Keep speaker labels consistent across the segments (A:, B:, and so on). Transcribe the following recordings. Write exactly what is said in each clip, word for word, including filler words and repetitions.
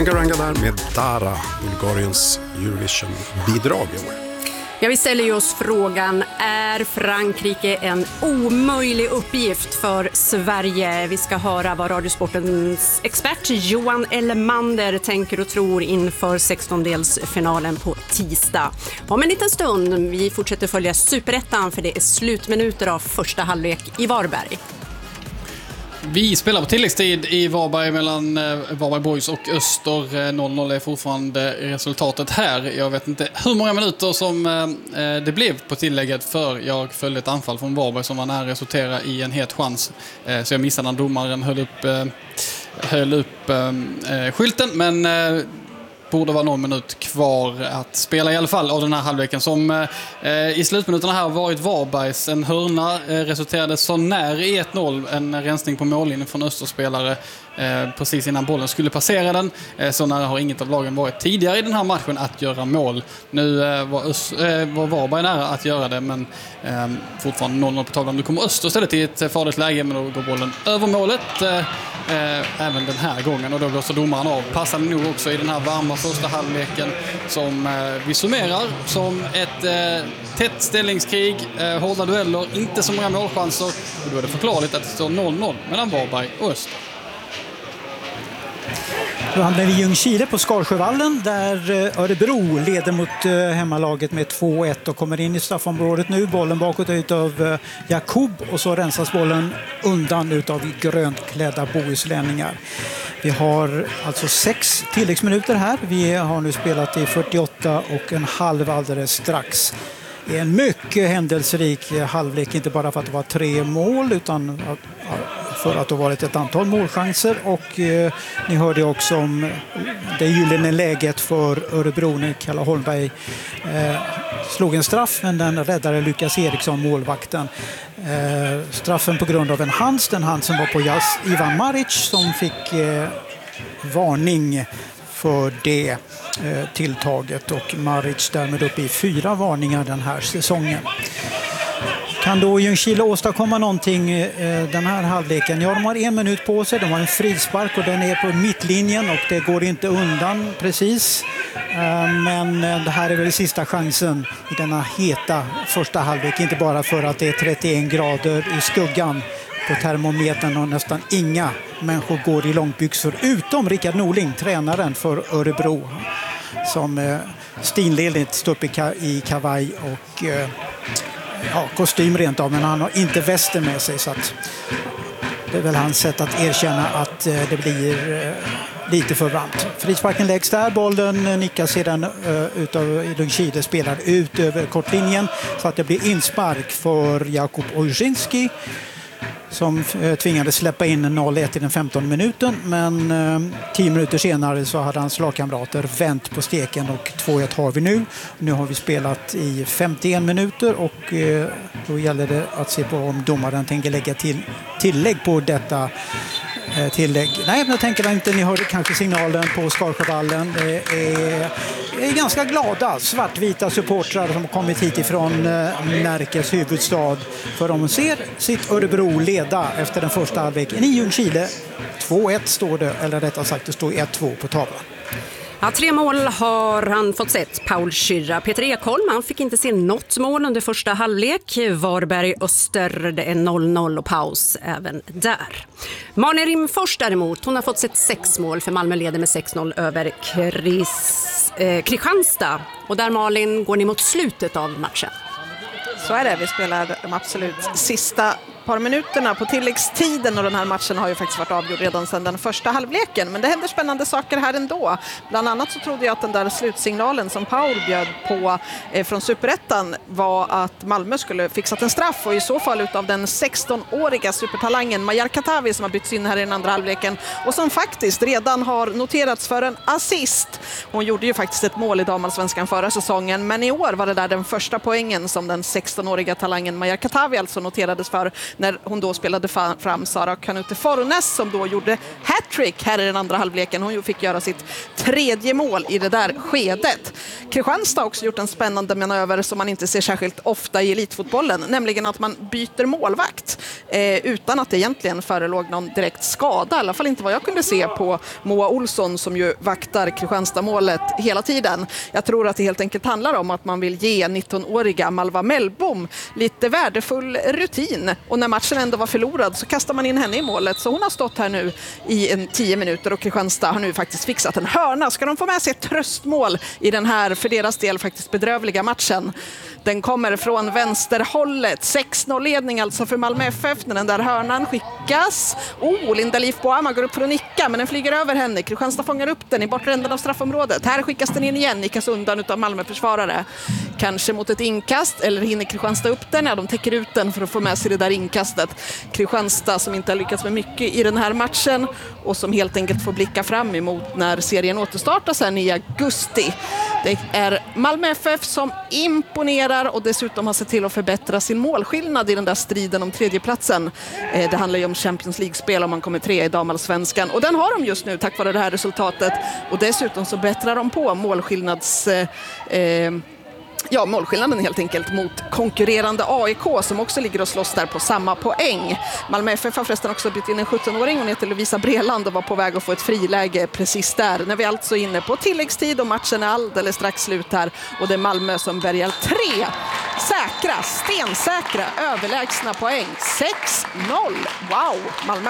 A: Bangaranga där med Dara, Bulgariens Eurovision-bidrag i år.
B: Ja, vi ställer ju oss frågan, är Frankrike en omöjlig uppgift för Sverige? Vi ska höra vad Radiosportens expert Johan Elmander tänker och tror inför sextondelsfinalen på tisdag. Om en liten stund, vi fortsätter följa Superettan för det är slutminuter av första halvlek i Varberg.
C: Vi spelar på tilläggstid i Varberg mellan Varberg Boys och Öster. noll noll är fortfarande resultatet här. Jag vet inte hur många minuter som det blev på tillägget, för jag följde ett anfall från Varberg som var nära resultera i en het chans. Så jag missade när domaren höll upp, höll upp skylten, men borde vara någon minut kvar att spela i alla fall av den här halvleken som eh, i slutminuterna här varit Varbergs. En hörna eh, resulterade så när i ett noll, en rensning på mållinjen från Österspelare eh, precis innan bollen skulle passera den. Eh, så nära har inget av lagen varit tidigare i den här matchen att göra mål. Nu eh, var, Öst, eh, var Varberg nära att göra det, men eh, fortfarande noll noll på tavlan. Nu kommer Öster istället i ett farligt läge, men då går bollen över målet eh, eh, även den här gången, och då blåser domaren av. Passande nog också i den här varma första halvleken som eh, vi summerar som ett eh, tätt ställningskrig, eh, hårda dueller, inte så många målchanser, och då är det förklarligt att det står noll noll mellan Varberg och Öster.
D: Då hamnar vi i Ljungskile på Skarsjövallen där Örebro leder mot hemmalaget med två ett och kommer in i straffområdet nu. Bollen bakåt ut av Jakob och så rensas bollen undan utav grönt klädda bohuslänningar. Vi har alltså sex tilläggsminuter här. Vi har nu spelat i fyrtioåtta och en halv alldeles strax. Det är en mycket händelserik halvlek, inte bara för att det var tre mål utan för att det har varit ett antal målchanser, och eh, ni hörde också om det gyllene läget för Örebro när Kalle Holmberg eh, slog en straff, men den räddade Lukas Eriksson, målvakten. Eh, straffen på grund av en hands, den hand som var på Jas Ivan Maric som fick eh, varning för det eh, tilltaget, och Maric därmed upp i fyra varningar den här säsongen. Kan då Ljungskile åstadkomma någonting eh, den här halvleken? Ja, de har en minut på sig, de har en frispark och den är på mittlinjen och det går inte undan precis. Eh, men det här är väl sista chansen i denna heta första halvlek, inte bara för att det är trettioen grader i skuggan på termometern och nästan inga människor går i långbyxor utom Rickard Norling, tränaren för Örebro, som eh, stinledigt står upp i, ka- i kavaj och eh, ja, kostym rent av, men han har inte västen med sig, så att det är väl hans sätt att erkänna att eh, det blir eh, lite för varmt. Frisparken läggs där, bollen nickas sedan uh, utav Ljungskile, spelar ut över kortlinjen så att det blir inspark för Jakub Ojrzynski som eh, tvingades släppa in noll ett i den femtonde minuten, men eh, tio minuter senare så hade hans lagkamrater vänt på steken och två ett har vi nu. Nu har vi spelat i femtioen minuter och eh, då gäller det att se på om domaren tänker lägga till tillägg på detta eh, tillägg. Nej, jag tänker inte, ni hörde kanske signalen på Skarsjövallen. Det är, är ganska glada svartvita supportrar som har kommit hit ifrån eh, Närkes huvudstad, för de ser sitt Örebro leda efter den första halvleken i Ljungskile. två ett står det, eller rättare sagt det står ett två på tavlan.
B: Ja, tre mål har han fått sett, Paul Schürrer. Peter Ekholm, han fick inte se något mål under första halvlek. Varberg Öster, det är noll noll och paus även där. Malin Rimfors däremot, hon har fått sett sex mål, för Malmö leder med sex noll över Chris, eh, Kristianstad. Och där, Malin, går ni mot slutet av matchen.
E: Så är det, vi spelar de absolut sista par minuterna på tilläggstiden, och den här matchen har ju faktiskt varit avgjord redan sedan den första halvleken, men det händer spännande saker här ändå. Bland annat så trodde jag att den där slutsignalen som Paul bjöd på eh, från Superettan var att Malmö skulle fixat en straff, och i så fall utav den sexton-åriga supertalangen Majar Katavi som har bytts in här i den andra halvleken och som faktiskt redan har noterats för en assist. Hon gjorde ju faktiskt ett mål i damallsvenskan förra säsongen, men i år var det där den första poängen som den sexton-åriga talangen Majar Katavi alltså noterades för. när hon då spelade fram Sara Kanute Fornes som då gjorde hattrick här i den andra halvleken. Hon fick göra sitt tredje mål i det där skedet. Kristianstad har också gjort en spännande manöver som man inte ser särskilt ofta i elitfotbollen, nämligen att man byter målvakt eh, utan att det egentligen förelåg någon direkt skada, i alla fall inte vad jag kunde se på Moa Olsson som ju vaktar Kristianstad-målet hela tiden. Jag tror att det helt enkelt handlar om att man vill ge nittonåriga Malva Mellbom lite värdefull rutin, och när matchen ändå var förlorad så kastar man in henne i målet, så hon har stått här nu i en tio minuter och Kristianstad har nu faktiskt fixat en hörna. Ska de få med sig ett tröstmål i den här för deras del faktiskt bedrövliga matchen? Den kommer från vänsterhållet. sex noll-ledning alltså för Malmö F F när den där hörnan skickas. Oh, Linda Leif Boama går upp för att nicka, men den flyger över henne. Kristianstad fångar upp den i bortre änden av straffområdet. Här skickas den in igen, nickas undan av Malmö-försvarare. Kanske mot ett inkast, eller hinner Kristianstad upp den? Ja, de täcker ut den för att få med sig det där inkastet. Kristianstad som inte har lyckats med mycket i den här matchen och som helt enkelt får blicka fram emot när serien återstartar sen i augusti. Det är Malmö F F som imponerar och dessutom har sett till att förbättra sin målskillnad i den där striden om tredjeplatsen. Det handlar ju om Champions League-spel om man kommer tre i damallsvenskan, och den har de just nu tack vare det här resultatet, och dessutom så bättrar de på målskillnads... Eh, Ja, målskillnaden helt enkelt mot konkurrerande A I K som också ligger och slåss där på samma poäng. Malmö F F har förresten också bytt in en sjuttonåring, hon heter Lovisa Breland och var på väg att få ett friläge precis där. När vi alltså är inne på tilläggstid och matchen är alldeles strax slut här, och det är Malmö som bärgar tre säkra, stensäkra, överlägsna poäng. sex noll. Wow, Malmö!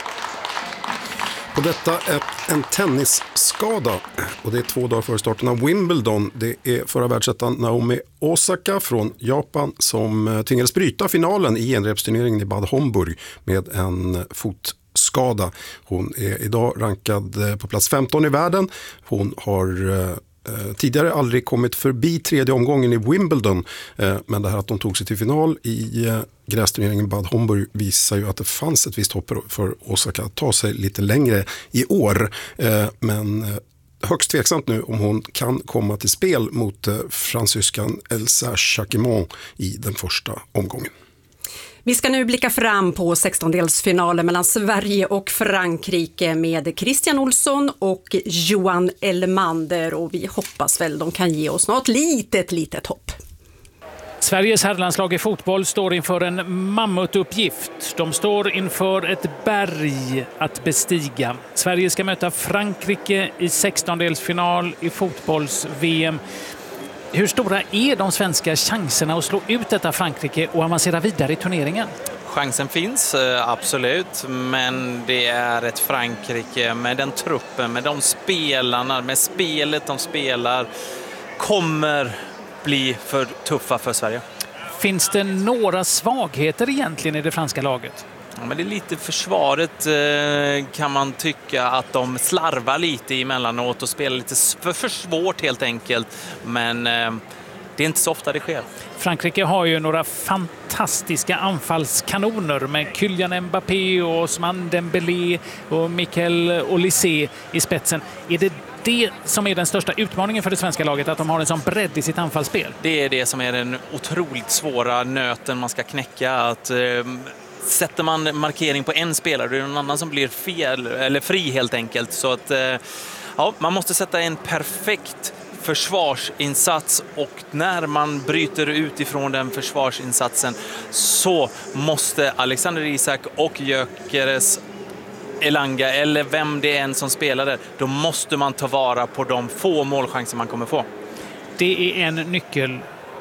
A: På detta ett, en tennisskada, och det är två dagar före starten av Wimbledon. Det är förra världsettan Naomi Osaka från Japan som tvingades bryta finalen i genrepsturneringen i Bad Homburg med en fotskada. Hon är idag rankad på plats femton i världen. Hon har eh, tidigare aldrig kommit förbi tredje omgången i Wimbledon, eh, men det här att de tog sig till final i eh, grästurneringen Bad Homburg visar ju att det fanns ett visst hopp för Osaka att ta sig lite längre i år. Eh, men eh, högst tveksamt nu om hon kan komma till spel mot eh, fransyskan Elsa Jacquemont i den första omgången.
B: Vi ska nu blicka fram på sextondelsfinalen mellan Sverige och Frankrike med Christian Olsson och Johan Elmander, och vi hoppas väl de kan ge oss något litet, litet hopp.
F: Sveriges herrlandslag i fotboll står inför en mammutuppgift. De står inför ett berg att bestiga. Sverige ska möta Frankrike i sextondelsfinal i fotbolls-V M. Hur stora är de svenska chanserna att slå ut detta Frankrike och avancera vidare i turneringen?
G: Chansen finns, absolut, men det är ett Frankrike med den truppen, med de spelarna, med spelet de spelar, kommer bli för tuffa för Sverige.
F: Finns det några svagheter egentligen i det franska laget?
G: Ja, men det är lite försvaret eh, kan man tycka att de slarvar lite emellanåt och spelar lite för, för svårt helt enkelt. Men eh, det är inte så ofta det sker.
F: Frankrike har ju några fantastiska anfallskanoner med Kylian Mbappé och Ousmane Dembélé och Michael Olise i spetsen. Är det det som är den största utmaningen för det svenska laget, att de har en sån bredd i sitt anfallsspel?
G: Det är det som är den otroligt svåra nöten man ska knäcka. Att eh, sätter man markering på en spelare, det är någon annan som blir fel eller fri helt enkelt. Så att eh, ja, man måste sätta en perfekt försvarsinsats, och när man bryter utifrån den försvarsinsatsen så måste Alexander Isak och Gyökeres Elanga, eller vem det är en som spelar där, då måste man ta vara på de få målchanser man kommer få.
F: Det är en nyckel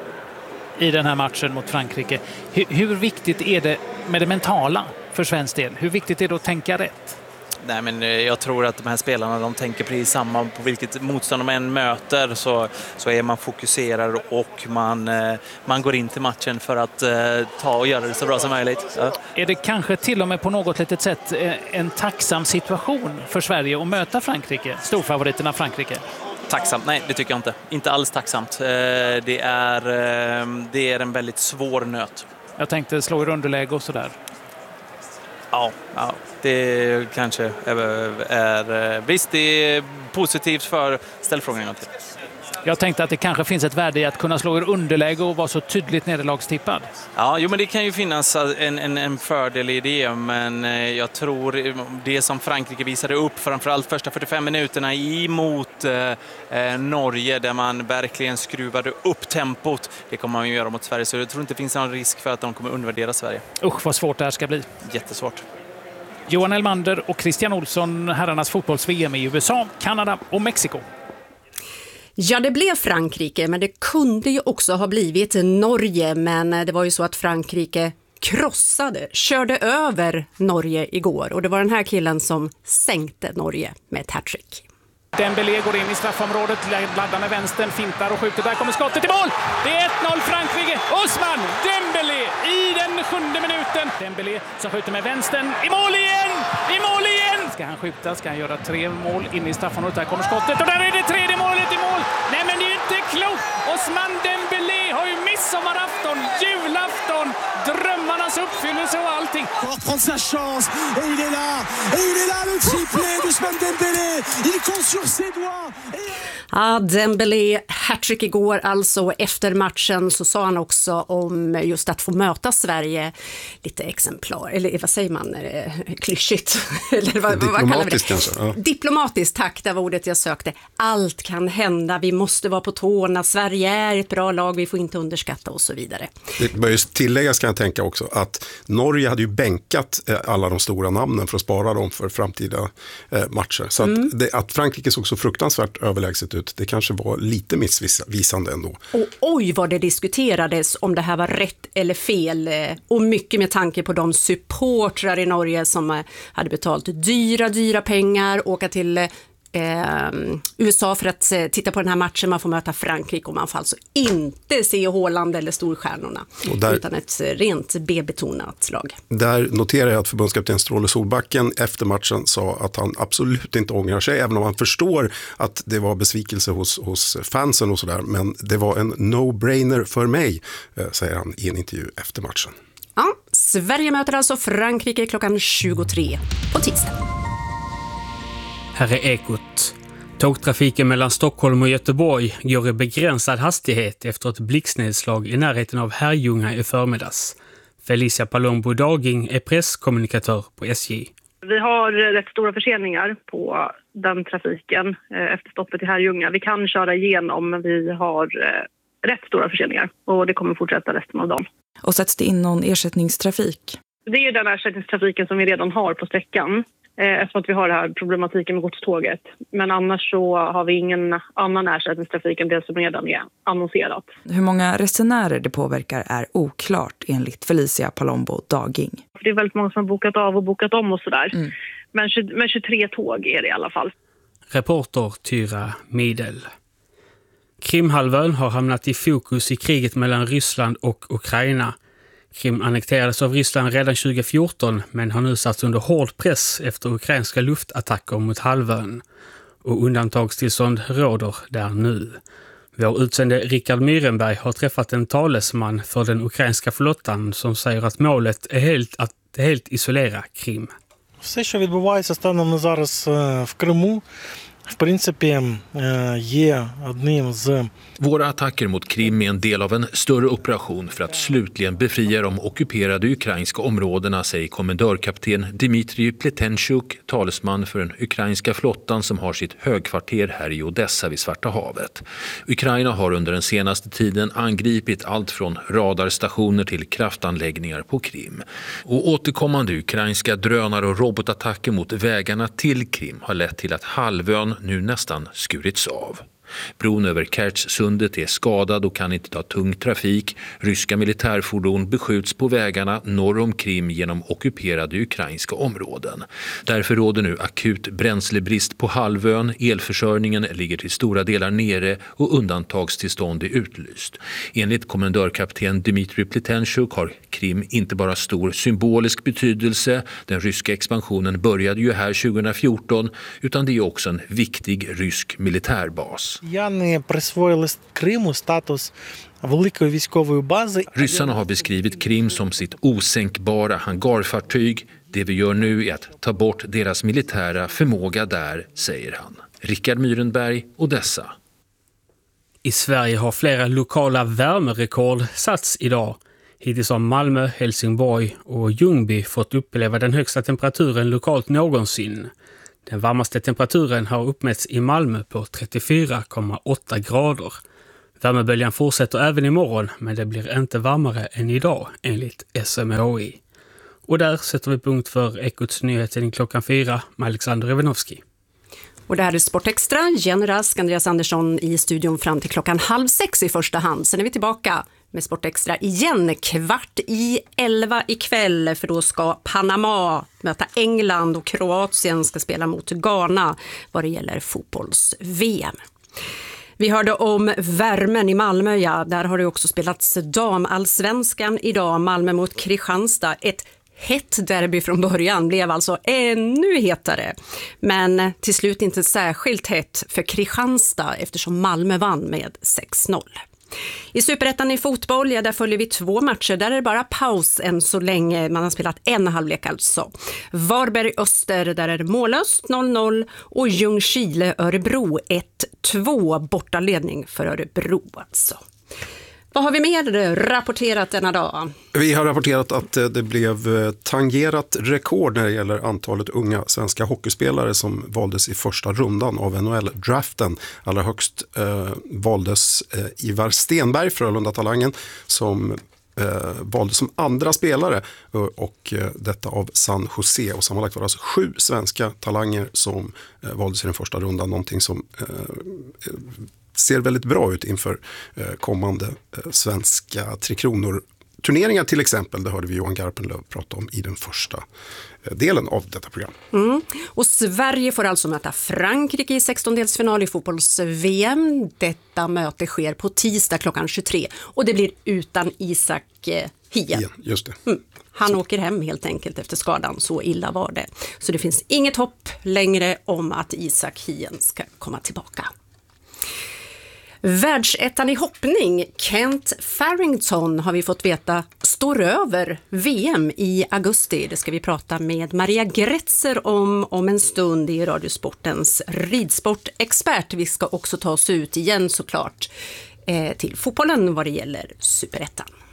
F: i den här matchen mot Frankrike. Hur, hur viktigt är det med det mentala för svensk del? Hur viktigt är det att tänka rätt?
G: Nej, men jag tror att de här spelarna, de tänker precis samma på vilket motstånd de än möter, så, så är man fokuserad och man, man går in till matchen för att uh, ta och göra det så bra som möjligt. Så.
F: Är det kanske till och med på något litet sätt en tacksam situation för Sverige att möta Frankrike, storfavoriterna Frankrike?
G: Tacksamt? Nej, det tycker jag inte. Inte alls tacksamt. Det är, det är en väldigt svår nöt.
F: Jag tänkte slå i underläge och sådär.
G: Ja, ja, det kanske är, är... Visst, det är positivt för ställfrågan till.
F: Jag tänkte att det kanske finns ett värde i att kunna slå ur underläge och vara så tydligt nederlagstippad.
G: Ja, jo, men det kan ju finnas en, en, en fördel i det, men jag tror det som Frankrike visade upp framförallt första fyrtiofem minuterna emot eh, Norge, där man verkligen skruvade upp tempot, det kommer man ju göra mot Sverige, så jag tror inte det finns någon risk för att de kommer undervärdera Sverige.
F: Usch, vad svårt det här ska bli.
G: Jättesvårt.
F: Johan Elmander och Christian Olsson, herrarnas fotbolls-V M i U S A, Kanada och Mexiko.
B: Ja, det blev Frankrike, men det kunde ju också ha blivit Norge, men det var ju så att Frankrike krossade, körde över Norge igår, och det var den här killen som sänkte Norge med ett hattrick.
F: Dembélé går in i straffområdet, laddar med vänstern, fintar och skjuter. Där kommer skottet i mål! Det är ett noll Frankrike. Ousmane Dembélé i den sjunde minuten. Dembélé som skjuter med vänstern. I mål igen! I mål igen! Ska han skjuta? Ska han göra tre mål in i straffområdet? Där kommer skottet och där är det tredje målet i mål. Nej, men det är ju inte klokt! Ousmane Dembélé har ju midsommarafton, julafton, drömmarnas uppfyllelse och allting.
H: Pour prendre sa chance et il est là et il est là le triplé d'Ousmane Dembélé. Il compte sur ses doigts.
B: Ja, Dembélé hattrick igår alltså. Efter matchen så sa han också om just att få möta Sverige lite exemplar, eller vad säger man, klyschigt eller vad,
A: diplomatiskt kanske. Ja.
B: Diplomatiskt, tack, det var ordet jag sökte. Allt kan hända, vi måste vara på tårna, Sverige är ett bra lag, vi får inte underskatta och så vidare.
A: Det bör ju tilläggas, kan jag tänka också, att Norge hade ju bänkat alla de stora namnen för att spara dem för framtida matcher. Så mm. att, det, att Frankrike såg så fruktansvärt överlägset ut, det kanske var lite missvisande ändå.
B: Och oj vad det diskuterades om det här var rätt eller fel, och mycket med tanke på de supportrar i Norge som hade betalt dyra, dyra pengar, åka till eh, U S A för att eh, titta på den här matchen. Man får möta Frankrike och man får alltså inte se Haaland eller storstjärnorna, där, utan ett rent B-betonat lag.
A: Där noterar jag att förbundskapten Stråle Solbacken efter matchen sa att han absolut inte ångrar sig, även om han förstår att det var besvikelse hos, hos fansen och sådär, men det var en no-brainer för mig, eh, säger han i en intervju efter matchen.
B: Ja, Sverige möter alltså Frankrike klockan tjugotre på tisdag.
I: Här är Ekot. Tågtrafiken mellan Stockholm och Göteborg går i begränsad hastighet efter ett blixtnedslag i närheten av Herrljunga i förmiddags. Felicia Palombo Daging är presskommunikatör på S J.
J: Vi har rätt stora förseningar på den trafiken efter stoppet i Herrljunga. Vi kan köra igenom, men vi har rätt stora förseningar och det kommer fortsätta resten av dagen.
K: Och sätts det in någon ersättningstrafik?
J: Det är ju den ersättningstrafiken som vi redan har på sträckan, eftersom att vi har den här problematiken med godståget. Men annars så har vi ingen annan ersättningstrafik än det som redan är annonserat.
K: Hur många resenärer det påverkar är oklart enligt Felicia Palombo Daging.
J: Det är väldigt många som har bokat av och bokat om och sådär. Mm. Men, men tjugotre tåg är det i alla fall.
I: Reporter Tyra Midel. Krimhalvön har hamnat i fokus i kriget mellan Ryssland och Ukraina. Krim annekterades av Ryssland redan tjugo fjorton, men har nu satts under hård press efter ukrainska luftattacker mot halvön. Och undantagstillstånd råder där nu. Vår utsände Rickard Myrenberg har träffat en talesman för den ukrainska flottan som säger att målet är helt att helt isolera Krim.
H: Все, що відбувається станом на зараз в Криму, в принципі, є одним з...
L: Våra attacker mot Krim är en del av en större operation för att slutligen befria de ockuperade ukrainska områdena, säger kommendörkapten Dmitrij Pletenchuk, talesman för den ukrainska flottan som har sitt högkvarter här i Odessa vid Svarta havet. Ukraina har under den senaste tiden angripit allt från radarstationer till kraftanläggningar på Krim. Och återkommande ukrainska drönare och robotattacker mot vägarna till Krim har lett till att halvön nu nästan skurits av. Bron över Kertjsundet är skadad och kan inte ta tung trafik. Ryska militärfordon beskjuts på vägarna norr om Krim genom ockuperade ukrainska områden. Därför råder nu akut bränslebrist på halvön. Elförsörjningen ligger till stora delar nere och undantagstillstånd är utlyst. Enligt kommendörkapten Dmitrij Pletenchuk har Krim inte bara stor symbolisk betydelse. Den ryska expansionen började ju här tjugo fjorton, utan det är också en viktig rysk militärbas. Ryssarna har beskrivit Krim som sitt osänkbara hangarfartyg. Det vi gör nu är att ta bort deras militära förmåga där, säger han. Rickard Myrenberg, Odessa.
I: I Sverige har flera lokala värmerekord satts idag. Hittills har Malmö, Helsingborg och Ljungby fått uppleva den högsta temperaturen lokalt någonsin. Den varmaste temperaturen har uppmätts i Malmö på trettiofyra komma åtta grader. Värmeböljan fortsätter även imorgon, men det blir inte varmare än idag enligt S M H I. Och där sätter vi punkt för Ekots nyheter klockan fyra med Alexander Evenovski.
B: Och det här är Sportextra. Jenny Rask, Andreas Andersson i studion fram till klockan halv sex i första hand. Sen är vi tillbaka med Sportextra igen kvart i elva ikväll. För då ska Panama möta England och Kroatien ska spela mot Ghana vad det gäller fotbolls-V M. Vi hörde om värmen i Malmö, ja. Där har det också spelats damallsvenskan idag. Malmö mot Kristianstad. Ett hett derby från början blev alltså ännu hetare. Men till slut inte särskilt hett för Kristianstad eftersom Malmö vann med sex noll. I Superettan i fotboll, ja, där följer vi två matcher. Där är det bara paus än så länge. Man har spelat en halvlek alltså. Varberg-Öster, där är det mållöst noll noll. Och Ljungskile-Örebro ett två, bortaledning för Örebro alltså. Vad har vi mer rapporterat denna dag?
A: Vi har rapporterat att det blev tangerat rekord när det gäller antalet unga svenska hockeyspelare som valdes i första rundan av N H L-draften. Allra högst eh, valdes eh, Ivar Stenberg, Frölunda-talangen, som eh, valdes som andra spelare och eh, detta av San Jose. Och sammanlagt var det alltså sju svenska talanger som eh, valdes i den första rundan, någonting som eh, ser väldigt bra ut inför eh, kommande eh, svenska Tre Kronor-turneringar till exempel. Det hörde vi Johan Garpenlöv prata om i den första eh, delen av detta program.
B: Mm. Och Sverige får alltså möta Frankrike i sextondelsfinal i fotbolls-V M. Detta möte sker på tisdag klockan tjugotre och det blir utan Isak eh, Hien.
A: Igen, just det.
B: Mm. Han så. åker hem helt enkelt efter skadan, så illa var det. Så det finns inget hopp längre om att Isak Hien ska komma tillbaka. Världsettan i hoppning, Kent Farrington, har vi fått veta står över V M i augusti. Det ska vi prata med Maria Gretzer om om en stund i Radiosportens ridsportexpert. Vi ska också ta oss ut igen såklart eh, till fotbollen vad det gäller Superettan.